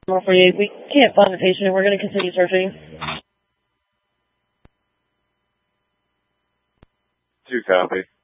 148, we can't find the patient. We're going to continue searching. 2 copy.